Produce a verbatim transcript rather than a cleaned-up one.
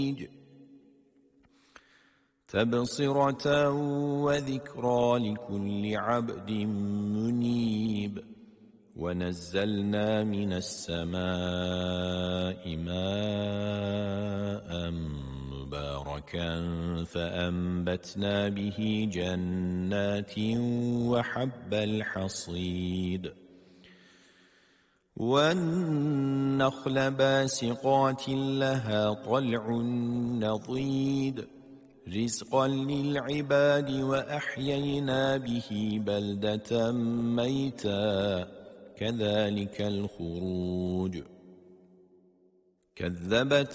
تبصرة وذكرى لكل عبد منيب. ونزلنا من السماء ماء مباركا فأنبتنا به جنات وحب الحصيد والنخل باسقات لها طلع نضيد رزقا للعباد وأحيينا به بلدة ميتا كذلك الخروج. كذبت